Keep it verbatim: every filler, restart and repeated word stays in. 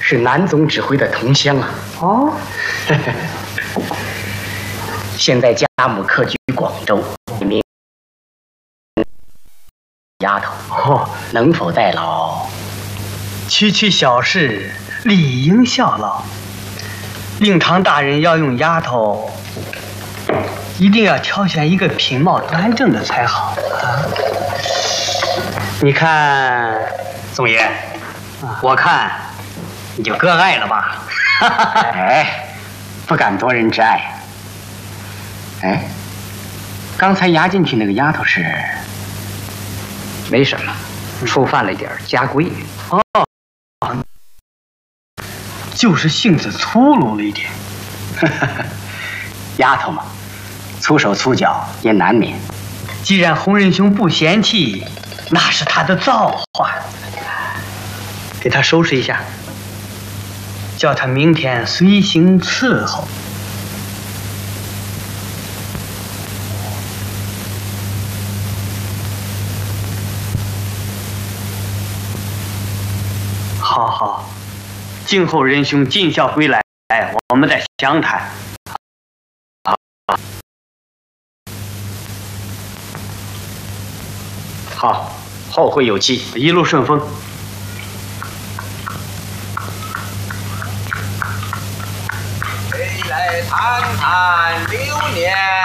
是南总指挥的同乡啊。 哦， 现在家母客居广州，一名丫头。 哦， 能否代劳？ 区区小事，理应效劳。令堂大人要用丫头，一定要挑选一个品貌端正的才好啊！你看， 宋爷，我看你就割爱了吧？哎，不敢夺人之爱。哎，刚才押进去那个丫头是？ 没什么，触犯了点家规。 哦，就是性子粗鲁了一点。 丫头嘛，粗手粗脚也难免。 既然洪仁兄不嫌弃，那是他的造化。给他收拾一下，叫他明天随行伺候。好好，静候仁兄尽孝归来，我们再详谈。 好，后会有期， 一路顺风。 谁来谈谈流年？